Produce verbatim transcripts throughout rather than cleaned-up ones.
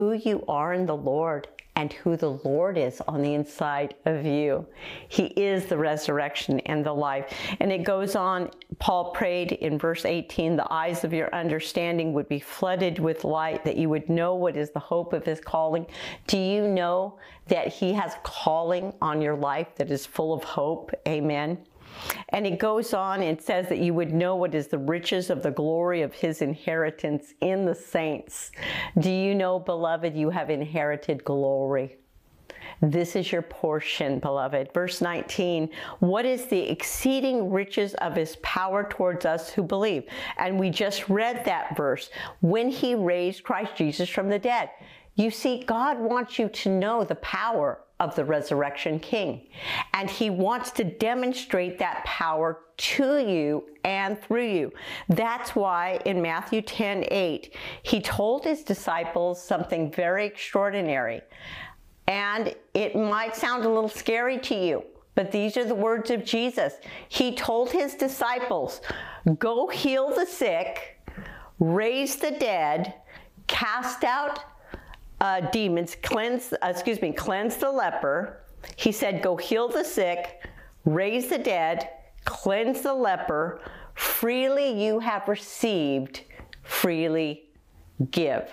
who you are in the Lord and who the Lord is on the inside of you. He is the resurrection and the life. And it goes on, Paul prayed in verse eighteen, the eyes of your understanding would be flooded with light, that you would know what is the hope of his calling. Do you know that he has a calling on your life that is full of hope? Amen. And it goes on and says that you would know what is the riches of the glory of his inheritance in the saints. Do you know, beloved, you have inherited glory? This is your portion, beloved. Verse nineteen, what is the exceeding riches of his power towards us who believe? And we just read that verse, when he raised Christ Jesus from the dead. You see, God wants you to know the power of the resurrection King. And he wants to demonstrate that power to you and through you. That's why in Matthew ten eight, he told his disciples something very extraordinary. And it might sound a little scary to you, but these are the words of Jesus. He told his disciples, go heal the sick, raise the dead, cast out Uh, demons, cleanse, uh, excuse me, cleanse the leper. He said, go heal the sick, raise the dead, cleanse the leper. Freely you have received, freely give.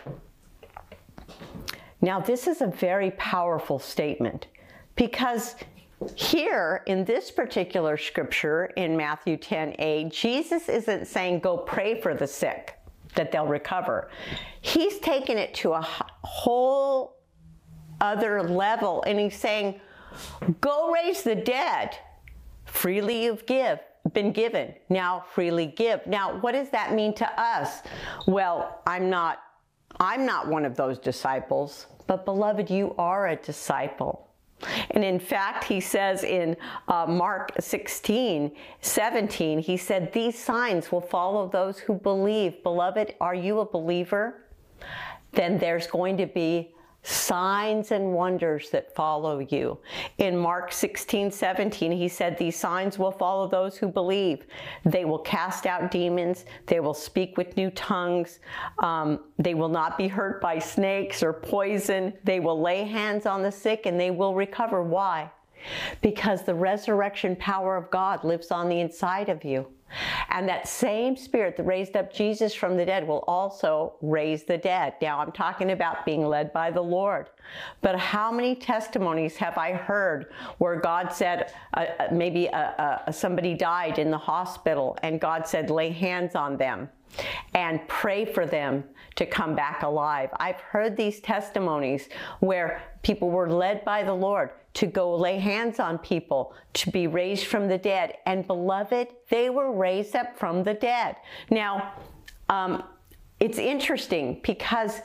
Now, this is a very powerful statement, because here in this particular scripture in Matthew ten eight, Jesus isn't saying go pray for the sick, that they'll recover. He's taken it to a whole other level, and he's saying, go raise the dead. Freely you've give, been given. Now freely give. Now, what does that mean to us? Well, I'm not, I'm not one of those disciples, but beloved, you are a disciple. And in fact, he says in uh, Mark sixteen seventeen, he said, these signs will follow those who believe. Beloved, are you a believer? Then there's going to be signs and wonders that follow you. In Mark sixteen seventeen, he said, these signs will follow those who believe. They will cast out demons. They will speak with new tongues. Um, they will not be hurt by snakes or poison. They will lay hands on the sick and they will recover. Why? Because the resurrection power of God lives on the inside of you. And that same Spirit that raised up Jesus from the dead will also raise the dead. Now, I'm talking about being led by the Lord. But how many testimonies have I heard where God said, uh, maybe uh, uh, somebody died in the hospital and God said, lay hands on them and pray for them to come back alive. I've heard these testimonies where people were led by the Lord to go lay hands on people to be raised from the dead. And beloved, they were raised up from the dead. Now, um, it's interesting because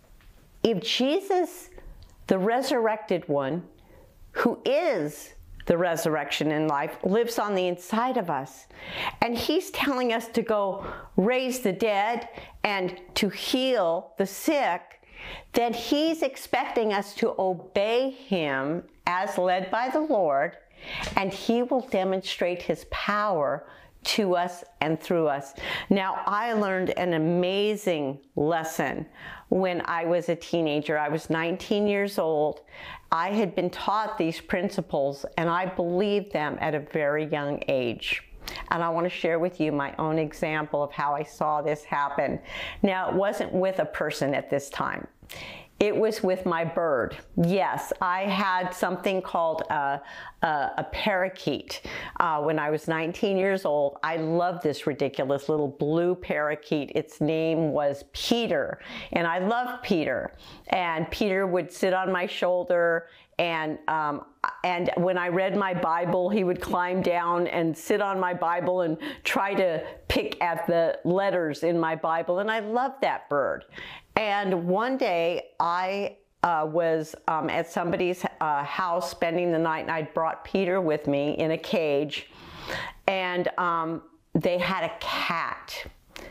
if Jesus, the resurrected one, who is the resurrection in life, lives on the inside of us, and he's telling us to go raise the dead and to heal the sick, then he's expecting us to obey him as led by the Lord, and he will demonstrate his power to us and through us. Now, I learned an amazing lesson when I was a teenager. I was nineteen years old. I had been taught these principles, and I believed them at a very young age. And I want to share with you my own example of how I saw this happen. Now, it wasn't with a person at this time. It was with my bird. Yes, I had something called a, a, a parakeet uh, when I was nineteen years old. I loved this ridiculous little blue parakeet. Its name was Peter, and I loved Peter. And Peter would sit on my shoulder, and um, and when I read my Bible, he would climb down and sit on my Bible and try to pick at the letters in my Bible, and I loved that bird. And one day I uh, was um, at somebody's uh, house spending the night, and I'd brought Peter with me in a cage, and um, they had a cat.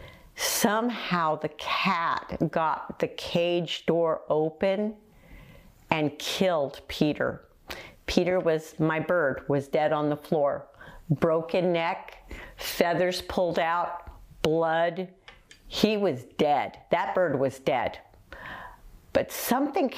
Somehow the cat got the cage door open and killed Peter. Peter was, my bird, was dead on the floor. Broken neck, feathers pulled out, blood. He was dead. That bird was dead. but something